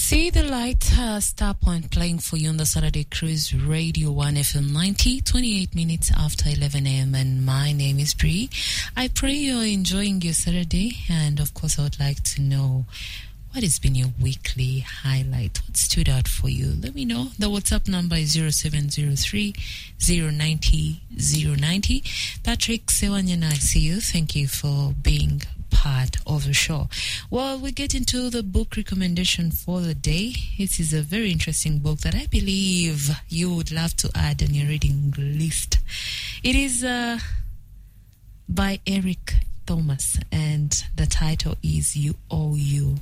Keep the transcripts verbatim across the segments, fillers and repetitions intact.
See the light uh, star point playing for you on the Saturday Cruise Radio one F M ninety, twenty-eight minutes after eleven a.m. and my name is Bree. I pray you're enjoying your Saturday, and of course I would like to know what has been your weekly highlight. What stood out for you? Let me know. The WhatsApp number is zero seven zero three, zero nine zero, zero nine zero. Patrick Sewanyana, I see you. Thank you for being part of the show. Well, we get into the book recommendation for the day. This is a very interesting book that I believe you would love to add on your reading list. It is uh, by Eric Thomas, and the title is You Owe You.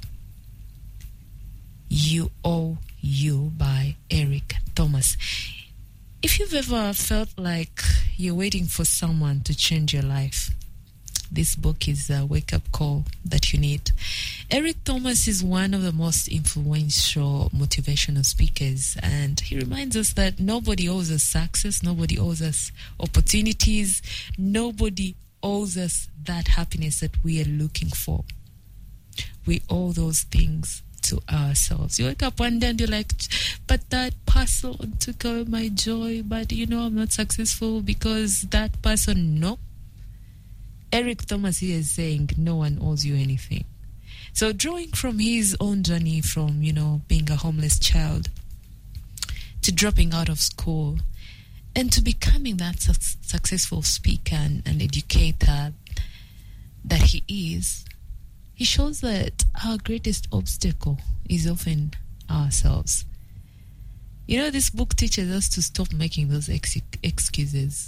You Owe You by Eric Thomas. If you've ever felt like you're waiting for someone to change your life, this book is a wake-up call that you need. Eric Thomas is one of the most influential motivational speakers, and he reminds us that nobody owes us success, nobody owes us opportunities, nobody owes us that happiness that we are looking for. We owe those things to ourselves. You wake up one day and you're like, but that person took away my joy, but you know I'm not successful because that person. No. Eric Thomas here is saying no one owes you anything. So drawing from his own journey from, you know, being a homeless child to dropping out of school and to becoming that su- successful speaker and, and educator that he is, he shows that our greatest obstacle is often ourselves. You know, this book teaches us to stop making those ex- excuses.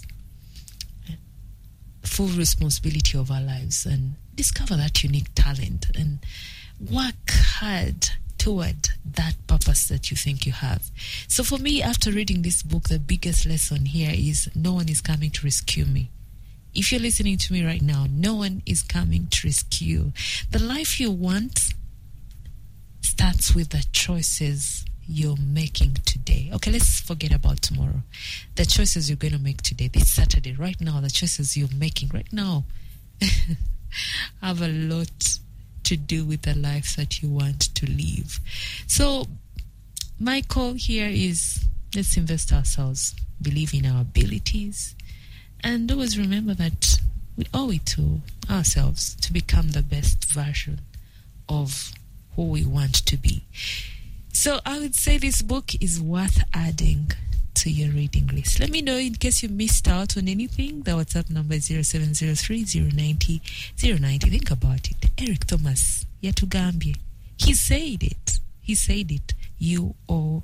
Full responsibility of our lives and discover that unique talent and work hard toward that purpose that you think you have. So for me, after reading this book, the biggest lesson here is no one is coming to rescue me. If you're listening to me right now, no one is coming to rescue you. The life you want starts with the choices you're making today. Okay, let's forget about tomorrow. The choices you're going to make today, this Saturday, right now, the choices you're making right now have a lot to do with the life that you want to live. So my call here is, let's invest ourselves, believe in our abilities, and always remember that we owe it to ourselves to become the best version of who we want to be. So I would say this book is worth adding to your reading list. Let me know in case you missed out on anything. The WhatsApp number is zero seven zero three, zero nine zero, zero nine zero. Think about it. Eric Thomas, Yatugambye. He said it. He said it. You owe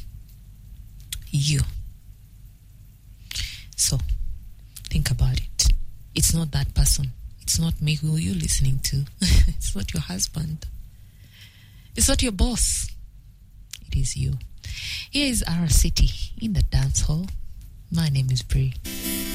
you. So, think about it. It's not that person. It's not me who you're listening to. It's not your husband. It's not your boss. It is you. Here is our city in the dance hall. My name is Bree.